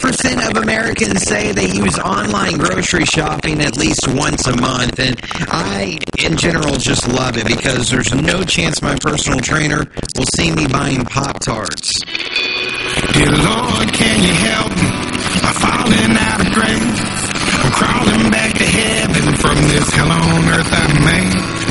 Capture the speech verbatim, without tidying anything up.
percent of Americans say they use online grocery shopping at least once a month, and I, in general, just love it because there's no chance my personal trainer will see me buying Pop-Tarts. Dear Lord, can you help me? I'm falling out of grace. I'm crawling back to heaven from this hell on earth I made.